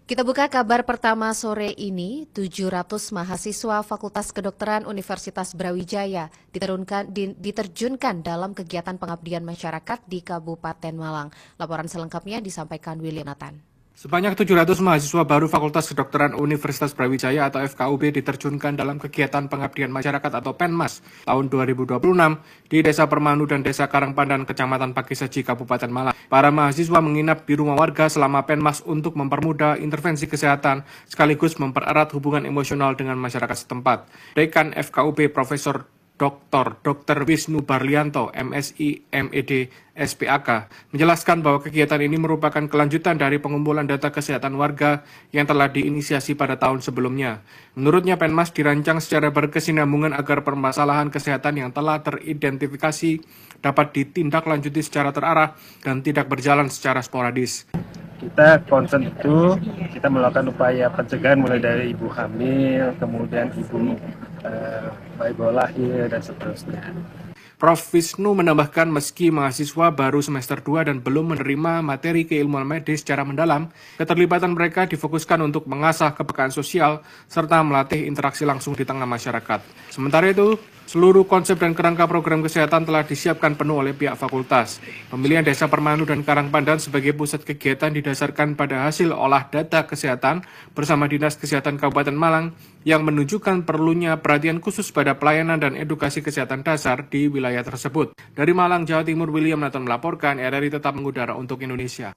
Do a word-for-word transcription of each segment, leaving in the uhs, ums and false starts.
Kita buka kabar pertama sore ini, tujuh ratus mahasiswa Fakultas Kedokteran Universitas Brawijaya diterjunkan, di, diterjunkan dalam kegiatan pengabdian masyarakat di Kabupaten Malang. Laporan selengkapnya disampaikan William Nathan. Sebanyak tujuh ratus mahasiswa baru Fakultas Kedokteran Universitas Brawijaya atau F K U B diterjunkan dalam kegiatan pengabdian masyarakat atau Penmas tahun dua ribu dua puluh enam di Desa Permanu dan Desa Karangpandan, Kecamatan Pakisaji, Kabupaten Malang. Para mahasiswa menginap di rumah warga selama Penmas untuk mempermudah intervensi kesehatan sekaligus mempererat hubungan emosional dengan masyarakat setempat. Dekan F K U B Profesor Doktor Dokter Wisnu Barlianto, M Si, M Ed, S P A K, menjelaskan bahwa kegiatan ini merupakan kelanjutan dari pengumpulan data kesehatan warga yang telah diinisiasi pada tahun sebelumnya. Menurutnya, Penmas dirancang secara berkesinambungan agar permasalahan kesehatan yang telah teridentifikasi dapat ditindaklanjuti secara terarah dan tidak berjalan secara sporadis. Kita concern itu, kita melakukan upaya pencegahan mulai dari ibu hamil, kemudian ibu uh, bayi bawah lahir, dan seterusnya. Profesor Wisnu menambahkan meski mahasiswa baru semester dua dan belum menerima materi keilmuan medis secara mendalam, keterlibatan mereka difokuskan untuk mengasah kepekaan sosial serta melatih interaksi langsung di tengah masyarakat. Sementara itu, seluruh konsep dan kerangka program kesehatan telah disiapkan penuh oleh pihak fakultas. Pemilihan Desa Permanu dan Karangpandan sebagai pusat kegiatan didasarkan pada hasil olah data kesehatan bersama Dinas Kesehatan Kabupaten Malang yang menunjukkan perlunya perhatian khusus pada pelayanan dan edukasi kesehatan dasar di wilayah tersebut. Dari Malang, Jawa Timur, William Nathan melaporkan. R R I tetap mengudara untuk Indonesia.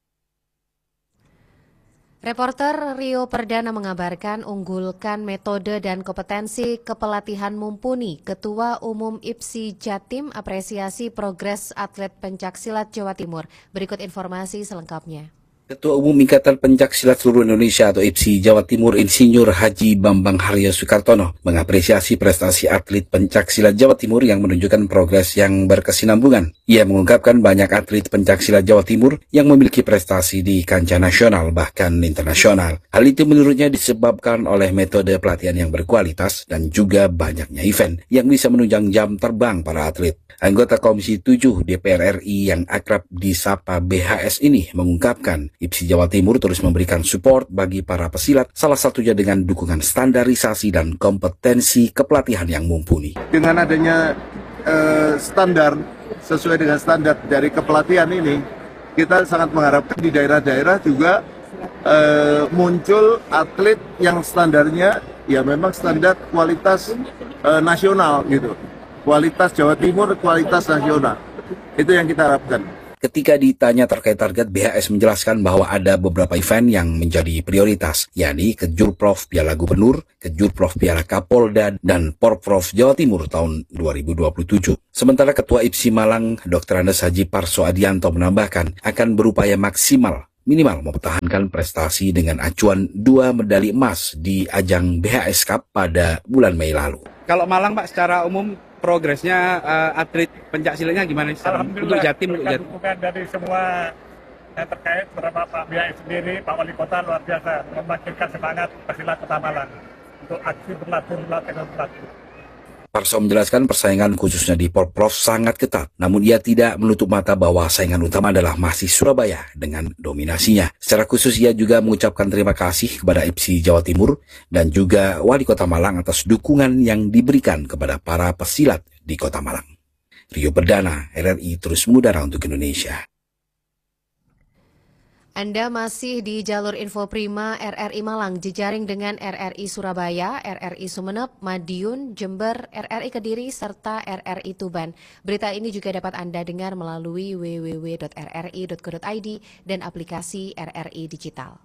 Reporter Rio Perdana mengabarkan unggulkan metode dan kompetensi kepelatihan mumpuni. Ketua Umum I P S I Jatim apresiasi progres atlet pencaksilat Jawa Timur. Berikut informasi selengkapnya. Ketua Umum Ikatan Pencaksilat Seluruh Indonesia atau I P S I Jawa Timur Insinyur Haji Bambang Haryo Soekartono mengapresiasi prestasi atlet pencaksilat Jawa Timur yang menunjukkan progres yang berkesinambungan. Ia mengungkapkan banyak atlet pencaksilat Jawa Timur yang memiliki prestasi di kancah nasional bahkan internasional. Hal itu menurutnya disebabkan oleh metode pelatihan yang berkualitas dan juga banyaknya event yang bisa menunjang jam terbang para atlet. Anggota Komisi tujuh D P R R I yang akrab disapa B H S ini mengungkapkan I P S I Jawa Timur terus memberikan support bagi para pesilat, salah satunya dengan dukungan standarisasi dan kompetensi kepelatihan yang mumpuni. Dengan adanya eh, standar, sesuai dengan standar dari kepelatihan ini, kita sangat mengharapkan di daerah-daerah juga eh, muncul atlet yang standarnya ya memang standar kualitas eh, nasional gitu. Kualitas Jawa Timur, kualitas nasional. Itu yang kita harapkan. Ketika ditanya terkait target, B H S menjelaskan bahwa ada beberapa event yang menjadi prioritas, yakni Kejurprov Piala Gubernur, Kejurprov Piala Kapolda, dan Porprov Jawa Timur tahun dua ribu dua puluh tujuh. Sementara Ketua I P S I Malang, Doktor Andes Haji Parso Adianto menambahkan akan berupaya maksimal minimal mempertahankan prestasi dengan acuan dua medali emas di ajang B H S Cup pada bulan Mei lalu. Kalau Malang Pak secara umum progresnya uh, atlet pencaksilatnya gimana untuk Jatim? Untuk Jatim. Dukungan dari semua yang terkait, beberapa Pak B H S sendiri, Pak Wali Kota luar biasa membangkitkan semangat pesilat Kota Malang untuk aksi berlatih berlatih dan berlatih. Parso menjelaskan persaingan khususnya di Porprov sangat ketat, namun ia tidak menutup mata bahwa saingan utama adalah masih Surabaya dengan dominasinya. Secara khusus ia juga mengucapkan terima kasih kepada I P S I Jawa Timur dan juga Wali Kota Malang atas dukungan yang diberikan kepada para pesilat di Kota Malang. Rio Perdana, R R I terus mengudara untuk Indonesia. Anda masih di jalur Info Prima R R I Malang, jejaring dengan R R I Surabaya, R R I Sumeneb, Madiun, Jember, R R I Kediri, serta R R I Tuban. Berita ini juga dapat Anda dengar melalui w w w titik r r i titik co titik i d dan aplikasi R R I Digital.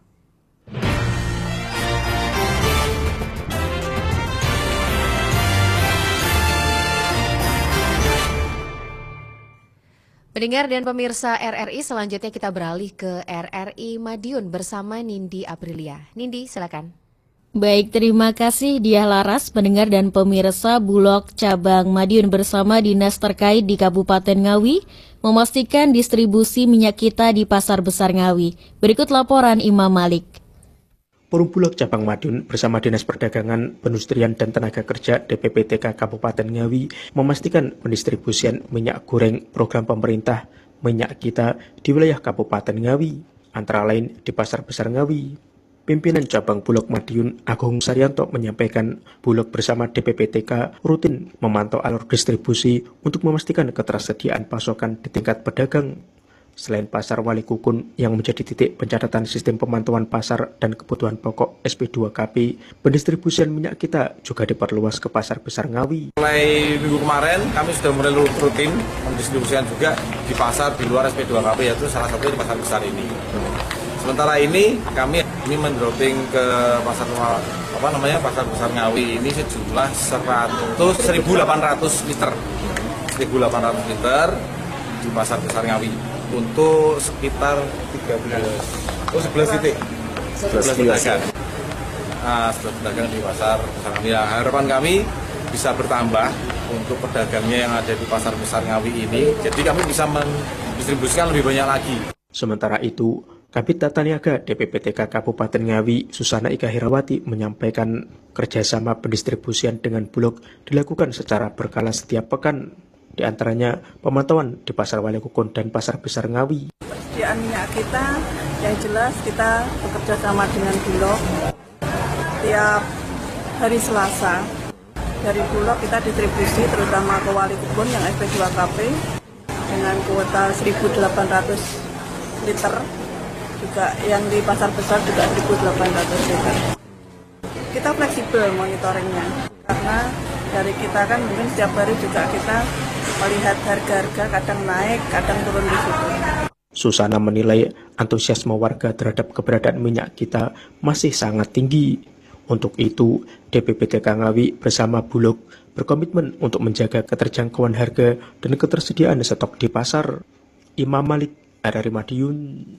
Pendengar dan pemirsa R R I, selanjutnya kita beralih ke R R I Madiun bersama Nindi Aprilia. Nindi, silakan. Baik, terima kasih Diah Laras, pendengar dan pemirsa. Bulog Cabang Madiun bersama dinas terkait di Kabupaten Ngawi memastikan distribusi minyak kita di Pasar Besar Ngawi. Berikut laporan Imam Malik. Forum Bulog Cabang Madiun bersama Dinas Perdagangan, Perindustrian dan Tenaga Kerja D P P T K Kabupaten Ngawi memastikan pendistribusian minyak goreng program pemerintah minyak kita di wilayah Kabupaten Ngawi, antara lain di Pasar Besar Ngawi. Pimpinan Cabang Bulog Madiun Agung Saryanto menyampaikan Bulog bersama D P P T K rutin memantau alur distribusi untuk memastikan ketersediaan pasokan di tingkat pedagang. Selain pasar Wali Kukun yang menjadi titik pencatatan sistem pemantauan pasar dan kebutuhan pokok S P dua K P, pendistribusian minyak kita juga diperluas ke pasar besar Ngawi. Mulai minggu kemarin kami sudah mulai rutin mendistribusikan juga di pasar di luar S P dua K P, yaitu salah satunya di pasar besar ini. Sementara ini kami ini mendropping ke pasar apa namanya pasar besar Ngawi ini sejumlah seribu delapan ratus liter, seribu delapan ratus liter di pasar besar Ngawi untuk sekitar tiga belas, oh sebelas titik, sebelas pedagang, nah, sebelas pedagang di pasar besar Ngawi. Nah, harapan kami bisa bertambah untuk pedagangnya yang ada di pasar besar Ngawi ini, jadi kami bisa mendistribusikan lebih banyak lagi. Sementara itu, Kabid Tata Niaga D P P T K Kabupaten Ngawi, Susana Ika Hirawati, menyampaikan kerjasama pendistribusian dengan Bulog dilakukan secara berkala setiap pekan, di antaranya pemantauan di Pasar Wali Kukun dan Pasar Besar Ngawi. Persediaan minyak kita yang jelas kita bekerja sama dengan Bulog tiap hari Selasa. Dari Bulog kita distribusi terutama ke Wali Kukun yang S P dua K P dengan kuota seribu delapan ratus liter. Juga yang di pasar besar juga seribu delapan ratus liter. Kita fleksibel monitoringnya karena dari kita kan mungkin setiap hari juga kita melihat harga-harga kadang naik, kadang turun di situ. Susana menilai antusiasme warga terhadap keberadaan minyak kita masih sangat tinggi. Untuk itu, D P P T K Ngawi bersama Bulog berkomitmen untuk menjaga keterjangkauan harga dan ketersediaan stok di pasar. Imam Malik, R R I Madiun.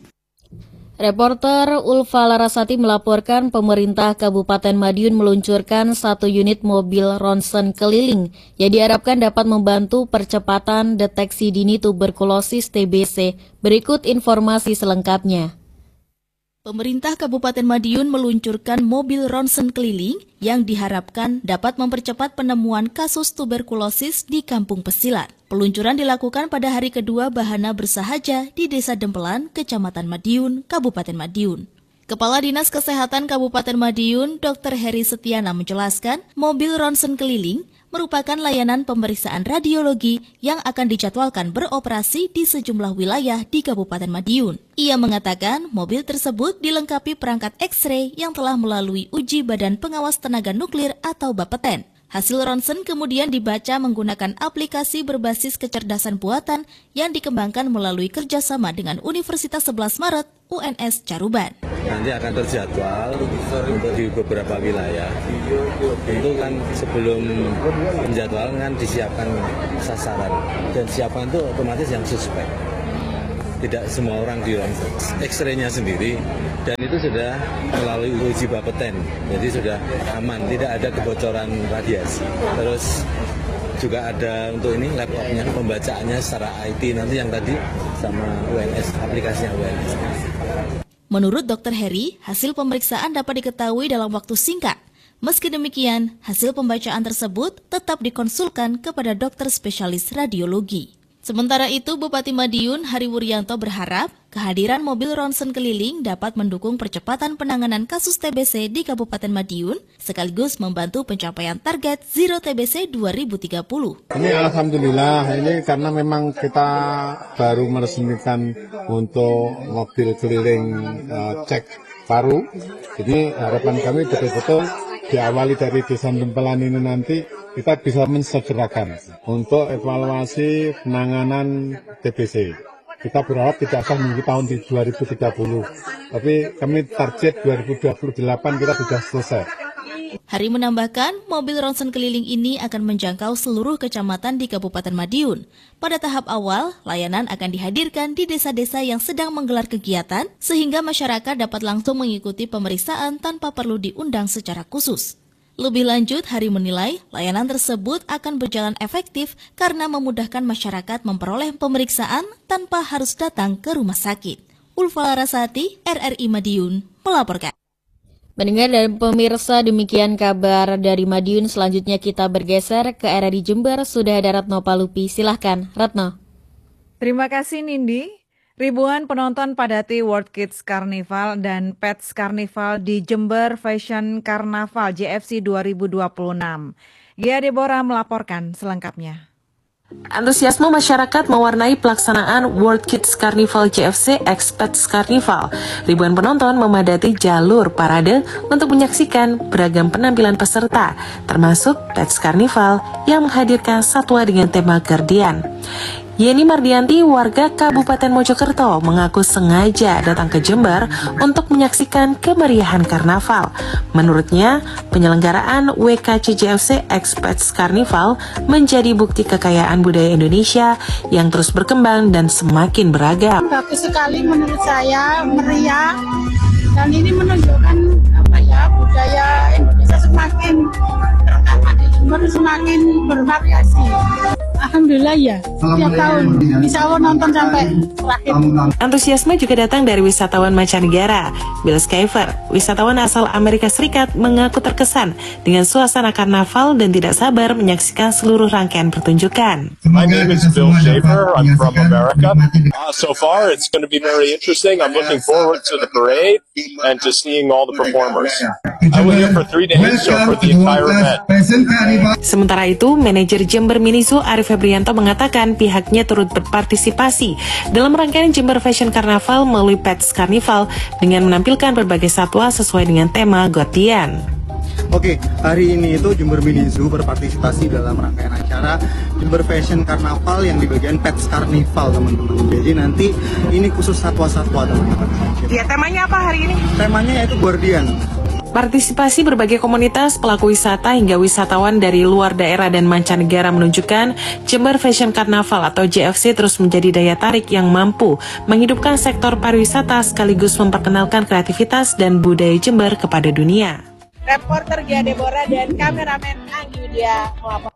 Reporter Ulfa Larasati melaporkan pemerintah Kabupaten Madiun meluncurkan satu unit mobil ronsen keliling yang diharapkan dapat membantu percepatan deteksi dini tuberkulosis T B C. Berikut informasi selengkapnya. Pemerintah Kabupaten Madiun meluncurkan mobil ronsen keliling yang diharapkan dapat mempercepat penemuan kasus tuberkulosis di Kampung Pesilat. Peluncuran dilakukan pada hari kedua Bahana Bersahaja di Desa Dempelan, Kecamatan Madiun, Kabupaten Madiun. Kepala Dinas Kesehatan Kabupaten Madiun, Dokter Heri Setiana menjelaskan, mobil ronsen keliling merupakan layanan pemeriksaan radiologi yang akan dijadwalkan beroperasi di sejumlah wilayah di Kabupaten Madiun. Ia mengatakan mobil tersebut dilengkapi perangkat X-ray yang telah melalui uji Badan Pengawas Tenaga Nuklir atau Bapeten. Hasil ronsen kemudian dibaca menggunakan aplikasi berbasis kecerdasan buatan yang dikembangkan melalui kerjasama dengan Universitas sebelas Maret U N S Caruban. Nanti akan terjadwal untuk di beberapa wilayah. Itu kan sebelum menjadwal kan disiapkan sasaran dan siapkan itu otomatis yang suspek. Tidak semua orang di X-ray-nya sendiri dan itu sudah melalui uji Bapeten, jadi sudah aman, tidak ada kebocoran radiasi. Terus juga ada untuk ini laptopnya, pembacaannya secara I T nanti yang tadi sama U N S, aplikasinya U N S. Menurut Dokter Heri, hasil pemeriksaan dapat diketahui dalam waktu singkat. Meski demikian, hasil pembacaan tersebut tetap dikonsulkan kepada dokter spesialis radiologi. Sementara itu, Bupati Madiun Hari Wuryanto berharap kehadiran mobil ronsen keliling dapat mendukung percepatan penanganan kasus T B C di Kabupaten Madiun, sekaligus membantu pencapaian target Zero T B C dua ribu tiga puluh. Ini alhamdulillah, ini karena memang kita baru meresmikan untuk mobil keliling uh, cek paru, jadi harapan kami betul-betul diawali dari Desa Dempelan ini nanti kita bisa mensegerakan untuk evaluasi penanganan T B C. Kita berharap tidak akan menunggu tahun di dua ribu tiga puluh, tapi kami target dua ribu dua puluh delapan kita sudah selesai. Hari menambahkan, mobil ronsen keliling ini akan menjangkau seluruh kecamatan di Kabupaten Madiun. Pada tahap awal, layanan akan dihadirkan di desa-desa yang sedang menggelar kegiatan, sehingga masyarakat dapat langsung mengikuti pemeriksaan tanpa perlu diundang secara khusus. Lebih lanjut, Hari menilai layanan tersebut akan berjalan efektif karena memudahkan masyarakat memperoleh pemeriksaan tanpa harus datang ke rumah sakit. Ulfa Larasati, R R I Madiun, melaporkan. Mendengar dan pemirsa, demikian kabar dari Madiun. Selanjutnya kita bergeser ke R R I Jember. Sudah ada Retno Palupi. Silahkan, Retno. Terima kasih, Nindi. Ribuan penonton padati World Kids Carnival dan Pets Carnival di Jember Fashion Carnaval J F C dua ribu dua puluh enam. Gia Deborah melaporkan selengkapnya. Antusiasme masyarakat mewarnai pelaksanaan World Kids Carnival J F C x Pets Carnival. Ribuan penonton memadati jalur parade untuk menyaksikan beragam penampilan peserta, termasuk Pets Carnival yang menghadirkan satwa dengan tema Guardian. Yeni Mardianti, warga Kabupaten Mojokerto, mengaku sengaja datang ke Jember untuk menyaksikan kemeriahan karnaval. Menurutnya, penyelenggaraan W K C J F C x Pets Carnival menjadi bukti kekayaan budaya Indonesia yang terus berkembang dan semakin beragam. Bagus sekali menurut saya, meriah, dan ini menunjukkan apa ya, budaya Indonesia semakin terutama di Jember semakin bervariasi. Alhamdulillah ya, setiap tahun bisa nonton sampai terakhir. Antusiasme juga datang dari wisatawan mancanegara. Bill Skyver, wisatawan asal Amerika Serikat, mengaku terkesan dengan suasana karnaval dan tidak sabar menyaksikan seluruh rangkaian pertunjukan. My name is Bill Schaefer. I'm from America. Uh, so far, it's going to be very interesting. I'm looking forward to the parade and to seeing all the performers. I will here for three days, so for the entire event. Sementara itu, manajer Jember Miniso Arif Febrianto mengatakan pihaknya turut berpartisipasi dalam rangkaian Jember Fashion Carnival melalui Pets Carnival dengan menampilkan berbagai satwa sesuai dengan tema Guardian. Oke, hari ini itu Jember Mini Zoo berpartisipasi dalam rangkaian acara Jember Fashion Carnival yang di bagian Pets Carnival, teman-teman. Jadi nanti ini khusus satwa-satwa, teman-teman. Ya, temanya apa hari ini? Temanya yaitu Guardian. Partisipasi berbagai komunitas, pelaku wisata hingga wisatawan dari luar daerah dan mancanegara menunjukkan Jember Fashion Carnival atau J F C terus menjadi daya tarik yang mampu menghidupkan sektor pariwisata sekaligus memperkenalkan kreativitas dan budaya Jember kepada dunia. Reporter Gia Deborah dan kameramen Anggi Widya melapor.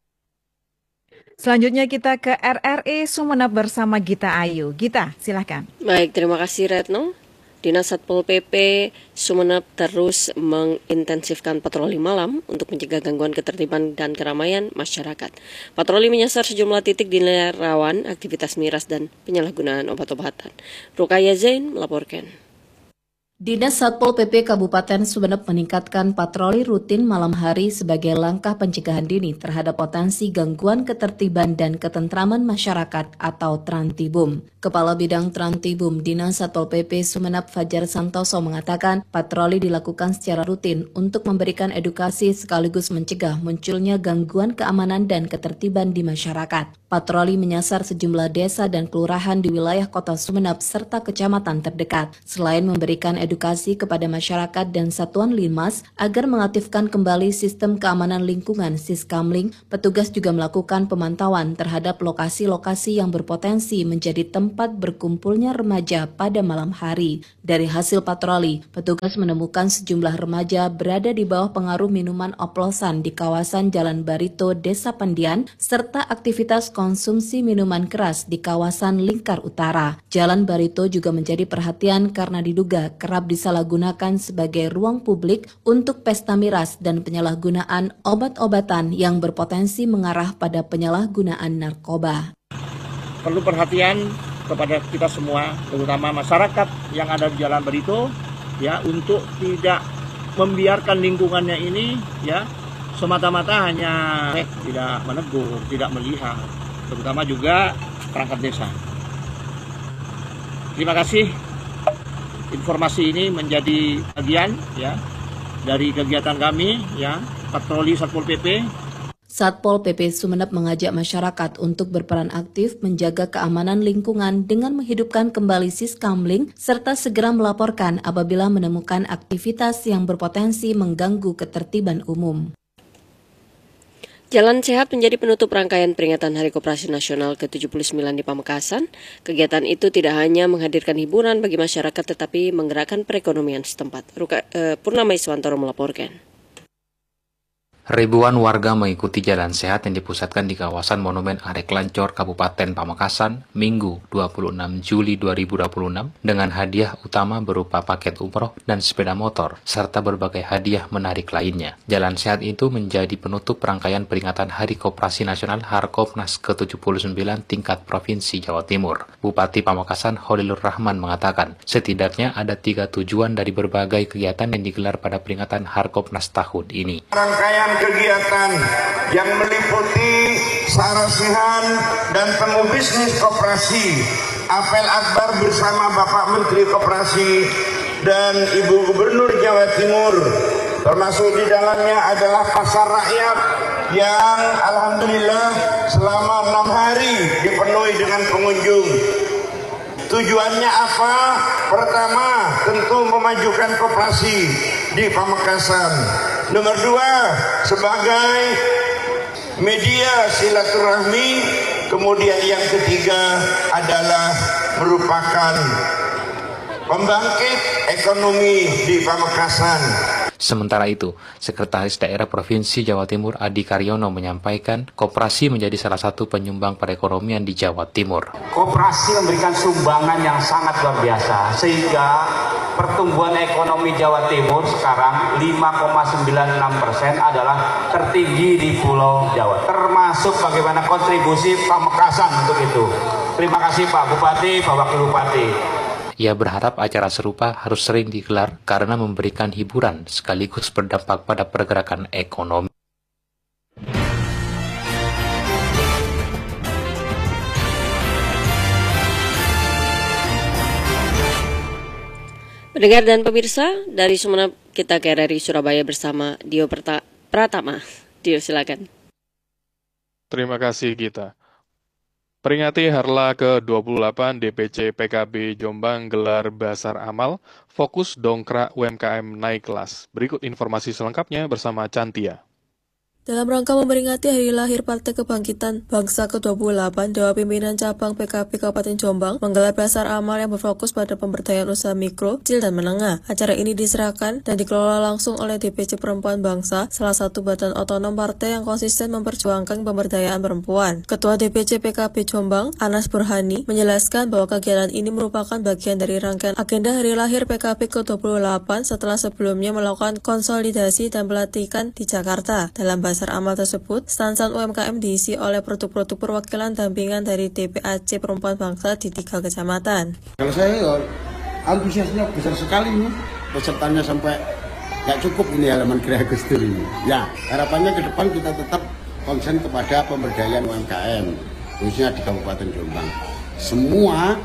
Selanjutnya kita ke R R I Sumeneb bersama Gita Ayu. Gita, silakan. Baik, terima kasih Retno. Dinas Satpol P P Sumeneb terus mengintensifkan patroli malam untuk mencegah gangguan ketertiban dan keramaian masyarakat. Patroli menyasar sejumlah titik di rawan aktivitas miras dan penyalahgunaan obat-obatan. Rukaya Zain melaporkan. Dinas Satpol P P Kabupaten Sumeneb meningkatkan patroli rutin malam hari sebagai langkah pencegahan dini terhadap potensi gangguan ketertiban dan ketentraman masyarakat atau Trantibum. Kepala Bidang Trantibum Dinas Satpol P P Sumeneb Fajar Santoso mengatakan patroli dilakukan secara rutin untuk memberikan edukasi sekaligus mencegah munculnya gangguan keamanan dan ketertiban di masyarakat. Patroli menyasar sejumlah desa dan kelurahan di wilayah kota Sumeneb serta kecamatan terdekat. Selain memberikan edukasi kepada masyarakat dan satuan Linmas agar mengaktifkan kembali sistem keamanan lingkungan Siskamling, petugas juga melakukan pemantauan terhadap lokasi-lokasi yang berpotensi menjadi tempat berkumpulnya remaja pada malam hari. Dari hasil patroli, petugas menemukan sejumlah remaja berada di bawah pengaruh minuman oplosan di kawasan Jalan Barito, Desa Pandian, serta aktivitas konsumsi minuman keras di kawasan Lingkar Utara. Jalan Barito juga menjadi perhatian karena diduga kerap disalahgunakan sebagai ruang publik untuk pesta miras dan penyalahgunaan obat-obatan yang berpotensi mengarah pada penyalahgunaan narkoba. Perlu perhatian kepada kita semua, terutama masyarakat yang ada di Jalan Barito, ya, untuk tidak membiarkan lingkungannya ini, ya, semata-mata hanya eh, tidak menegur, tidak melihat, terutama juga perangkat desa. Terima kasih. Informasi ini menjadi bagian ya dari kegiatan kami ya patroli Satpol P P. Satpol P P Sumeneb mengajak masyarakat untuk berperan aktif menjaga keamanan lingkungan dengan menghidupkan kembali Siskamling serta segera melaporkan apabila menemukan aktivitas yang berpotensi mengganggu ketertiban umum. Jalan Sehat menjadi penutup rangkaian peringatan Hari Koperasi Nasional ke tujuh puluh sembilan di Pamekasan. Kegiatan itu tidak hanya menghadirkan hiburan bagi masyarakat tetapi menggerakkan perekonomian setempat. Ruka, eh, Purnama Iswantoro melaporkan. Ribuan warga mengikuti jalan sehat yang dipusatkan di kawasan Monumen Arek Lancor, Kabupaten Pamekasan, Minggu dua puluh enam Juli dua ribu dua puluh enam dengan hadiah utama berupa paket umroh dan sepeda motor, serta berbagai hadiah menarik lainnya. Jalan sehat itu menjadi penutup rangkaian peringatan Hari Koperasi Nasional Harkopnas ke tujuh puluh sembilan tingkat Provinsi Jawa Timur. Bupati Pamekasan Holilur Rahman mengatakan, setidaknya ada tiga tujuan dari berbagai kegiatan yang digelar pada peringatan Harkopnas tahun ini. Rangkaian kegiatan yang meliputi sarasihan dan temu bisnis koperasi, apel akbar bersama Bapak Menteri Koperasi dan Ibu Gubernur Jawa Timur, termasuk di dalamnya adalah pasar rakyat yang alhamdulillah selama enam hari dipenuhi dengan pengunjung. Tujuannya apa? Pertama, tentu memajukan koperasi di Pamekasan. Nomor dua, sebagai media silaturahmi. Kemudian yang ketiga adalah merupakan pembangkit ekonomi di Pamekasan. Sementara itu, Sekretaris Daerah Provinsi Jawa Timur Adi Karyono menyampaikan koperasi menjadi salah satu penyumbang perekonomian di Jawa Timur. Koperasi memberikan sumbangan yang sangat luar biasa, sehingga pertumbuhan ekonomi Jawa Timur sekarang lima koma sembilan enam persen adalah tertinggi di Pulau Jawa. Termasuk bagaimana kontribusi Pamekasan untuk itu. Terima kasih Pak Bupati, Pak Wakil Bupati. Ia berharap acara serupa harus sering digelar karena memberikan hiburan sekaligus berdampak pada pergerakan ekonomi. Pendengar dan pemirsa, dari Sumeneb kita ke R R I Surabaya bersama Dio Pratama. Dio, silakan. Terima kasih Gita. Peringati Harla ke dua puluh delapan D P C P K B Jombang gelar Basar Amal, fokus dongkrak U M K M naik kelas. Berikut informasi selengkapnya bersama Cantia. Dalam rangka memperingati hari lahir Partai Kebangkitan Bangsa ke dua puluh delapan, Dewan Pimpinan Cabang P K B Kabupaten Jombang menggelar Basar Amal yang berfokus pada pemberdayaan usaha mikro, kecil, dan menengah. Acara ini diserahkan dan dikelola langsung oleh D P C Perempuan Bangsa, salah satu badan otonom partai yang konsisten memperjuangkan pemberdayaan perempuan. Ketua D P C P K B Jombang, Anas Burhani, menjelaskan bahwa kegiatan ini merupakan bagian dari rangkaian agenda hari lahir P K B ke dua puluh delapan setelah sebelumnya melakukan konsolidasi dan pelatihan di Jakarta. Dalam Basar Amal tersebut, stand-stand U M K M diisi oleh produk-produk perwakilan dampingan dari D P A C Perempuan Bangsa di tiga kecamatan. Kalau saya ya, antusiasnya besar sekali nih, pesertanya sampai nggak cukup ini halaman Geraha Gusdur ini. Ya, harapannya ke depan kita tetap konsen kepada pemberdayaan U M K M, khususnya di Kabupaten Jombang. Semua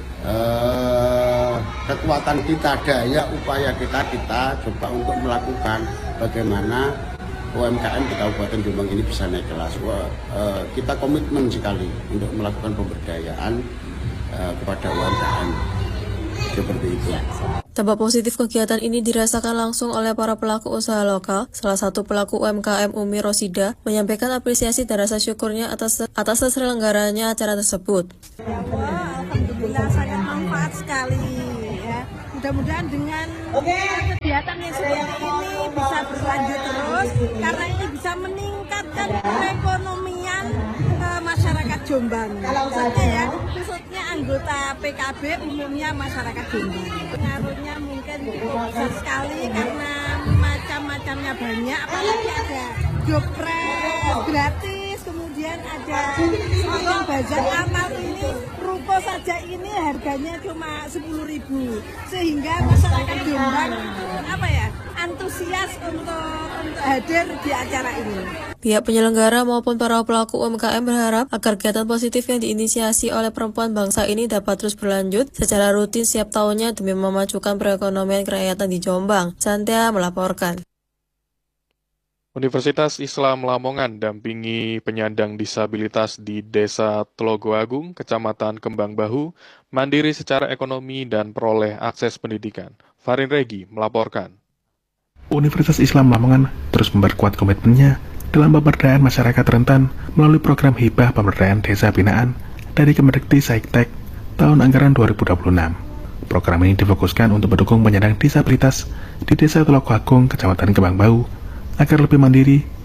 eh, kekuatan kita, daya upaya kita, kita coba untuk melakukan bagaimana U M K M di Kabupaten Jombang ini bisa naik kelas. Wah, uh, kita komitmen sekali untuk melakukan pemberdayaan uh, kepada U M K M. Seperti itu. Dampak positif kegiatan ini dirasakan langsung oleh para pelaku usaha lokal. Salah satu pelaku U M K M Umi Rosida menyampaikan apresiasi dan rasa syukurnya atas atas terselenggaranya acara tersebut. Wah, alhamdulillah sangat manfaat sekali. Ya. Mudah-mudahan dengan kegiatan yang seperti ini bisa berlanjut terus, karena ini bisa meningkatkan perekonomian uh, masyarakat Jombang. Khususnya ya, khususnya anggota P K B, umumnya masyarakat Jombang. Pengaruhnya mungkin besar sekali karena macam-macamnya banyak, apalagi ada gopres gratis, kemudian ada yang bazar amal ini, ruko saja ini harganya cuma sepuluh ribu, sehingga masyarakat Jombang apa ya antusias untuk, untuk hadir di acara ini. Pihak penyelenggara maupun para pelaku U M K M berharap agar kegiatan positif yang diinisiasi oleh perempuan bangsa ini dapat terus berlanjut secara rutin setiap tahunnya demi memajukan perekonomian kerakyatan di Jombang. Cantia melaporkan. Universitas Islam Lamongan dampingi penyandang disabilitas di Desa Telogo Agung, Kecamatan Kembang Bahu, mandiri secara ekonomi dan peroleh akses pendidikan. Farin Regi melaporkan. Universitas Islam Lamongan terus memperkuat komitmennya dalam pemberdayaan masyarakat rentan melalui program Hibah Pemberdayaan Desa Binaan dari Kemendikti Saiktek tahun anggaran dua ribu dua puluh enam. Program ini difokuskan untuk mendukung penyandang disabilitas di Desa Telogo Agung, Kecamatan Kembang Bahu, agar lebih mandiri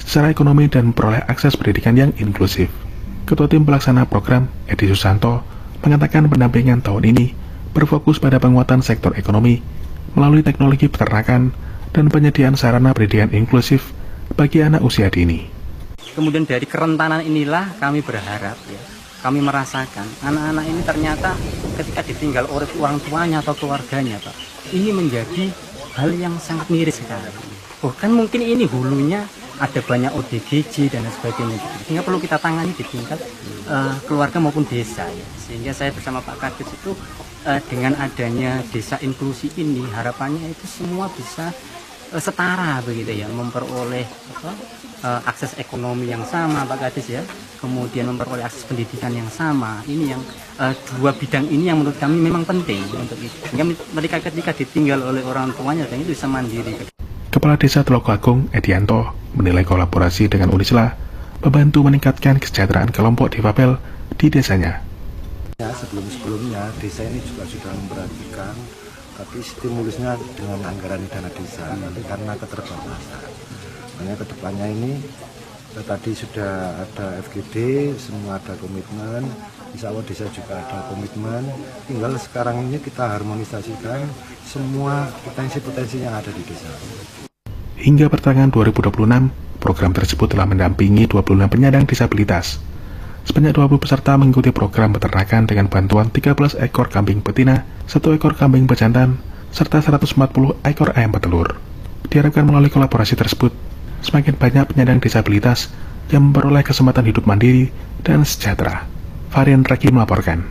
secara ekonomi dan memperoleh akses pendidikan yang inklusif. Ketua Tim Pelaksana Program, Edi Susanto, mengatakan pendampingan tahun ini berfokus pada penguatan sektor ekonomi melalui teknologi peternakan dan penyediaan sarana pendidikan inklusif bagi anak usia dini. Kemudian dari kerentanan inilah kami berharap ya, kami merasakan anak-anak ini ternyata ketika ditinggal oleh orang tuanya atau keluarganya, Pak, ini menjadi hal yang sangat miris sekali. Bahkan mungkin ini hulunya ada banyak O D G J dan sebagainya, sehingga perlu kita tangani di tingkat uh, keluarga maupun desa ya. Sehingga saya bersama Pak Kades itu uh, dengan adanya desa inklusi ini harapannya itu semua bisa uh, setara begitu ya, memperoleh apa, uh, akses ekonomi yang sama Pak Kades ya, kemudian memperoleh akses pendidikan yang sama. Ini yang uh, dua bidang ini yang menurut kami memang penting untuk itu. Sehingga mereka ketika ditinggal oleh orang tuanya dan itu bisa mandiri. Kepala Desa Teluk Agung, Edianto, menilai kolaborasi dengan Unisla membantu meningkatkan kesejahteraan kelompok difabel di desanya. Ya, sebelum-sebelumnya desa ini juga sudah memperhatikan, tapi stimulusnya dengan anggaran dana desa, nanti karena keterbatasan. Makanya kedepannya ini tadi sudah ada F G D, semua ada komitmen, insya Allah desa juga ada komitmen, tinggal sekarang ini kita harmonisasikan semua potensi-potensi yang ada di desa. Hingga pertengahan dua ribu dua puluh enam, program tersebut telah mendampingi dua puluh enam penyandang disabilitas. Sebanyak dua puluh peserta mengikuti program peternakan dengan bantuan tiga belas ekor kambing betina, satu ekor kambing pejantan, serta seratus empat puluh ekor ayam petelur. Diharapkan melalui kolaborasi tersebut, semakin banyak penyandang disabilitas yang memperoleh kesempatan hidup mandiri dan sejahtera. Varian Raki melaporkan.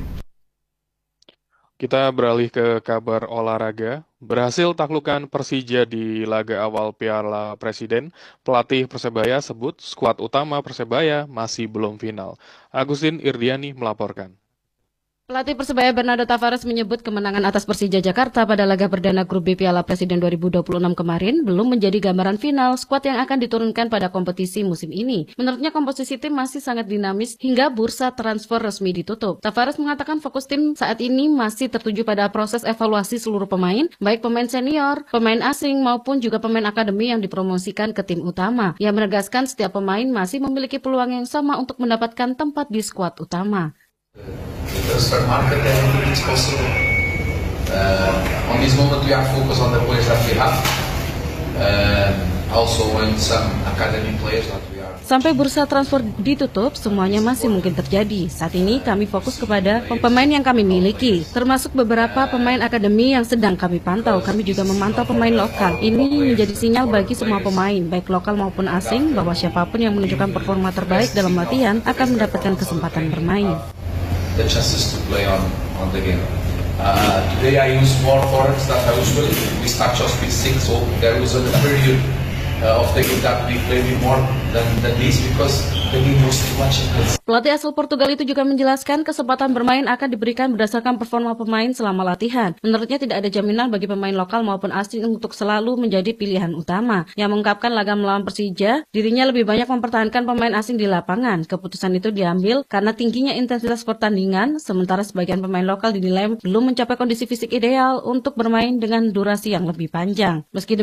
Kita beralih ke kabar olahraga. Berhasil taklukkan Persija di laga awal Piala Presiden, pelatih Persebaya sebut skuad utama Persebaya masih belum final. Agustin Irdiani melaporkan. Pelatih Persebaya Bernardo Tavares menyebut kemenangan atas Persija Jakarta pada laga perdana Grup B Piala Presiden dua ribu dua puluh enam kemarin belum menjadi gambaran final skuad yang akan diturunkan pada kompetisi musim ini. Menurutnya komposisi tim masih sangat dinamis hingga bursa transfer resmi ditutup. Tavares mengatakan fokus tim saat ini masih tertuju pada proses evaluasi seluruh pemain, baik pemain senior, pemain asing maupun juga pemain akademi yang dipromosikan ke tim utama. Ia menegaskan setiap pemain masih memiliki peluang yang sama untuk mendapatkan tempat di skuad utama. The transfer market and it's possible. Uh, on this moment we are focused on the players that we have. Uh, also when some academy players that we are. Sampai bursa transfer ditutup, semuanya masih mungkin terjadi. Saat ini kami fokus kepada pemain yang kami miliki, termasuk beberapa pemain akademi yang sedang kami pantau. Kami juga memantau pemain lokal. Ini menjadi sinyal bagi semua pemain, baik lokal maupun asing, bahwa siapapun yang menunjukkan performa terbaik dalam latihan akan mendapatkan kesempatan bermain. The chances to play on on the game. Uh, today I use more forwards than usually. We start just with six, so there was a period uh, of the game that we played more than, than this because the game was too much intense. Pelatih asal Portugal itu juga menjelaskan kesempatan bermain akan diberikan berdasarkan performa pemain selama latihan. Menurutnya tidak ada jaminan bagi pemain lokal maupun asing untuk selalu menjadi pilihan utama. Yang mengungkapkan laga melawan Persija, dirinya lebih banyak mempertahankan pemain asing di lapangan. Keputusan itu diambil karena tingginya intensitas pertandingan, sementara sebagian pemain lokal dinilai belum mencapai kondisi fisik ideal untuk bermain dengan durasi yang lebih panjang. Meski